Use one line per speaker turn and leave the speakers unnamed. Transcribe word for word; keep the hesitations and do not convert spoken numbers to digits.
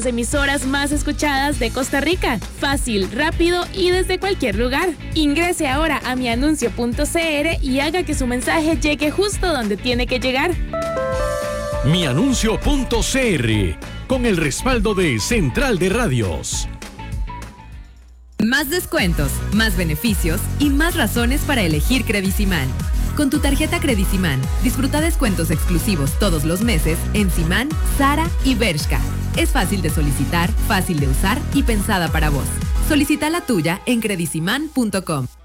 las emisoras más escuchadas de Costa Rica. Fácil, rápido y desde cualquier lugar. Ingrese ahora a mianuncio punto c r y haga que su mensaje llegue justo donde tiene que llegar.
mianuncio punto c r, con el respaldo de Central de Radios.
Más descuentos, más beneficios y más razones para elegir Crediciman. Con tu tarjeta Crediciman, disfruta descuentos exclusivos todos los meses en Simán, Zara y Bershka. Es fácil de solicitar, fácil de usar y pensada para vos. Solicita la tuya en crediciman punto com.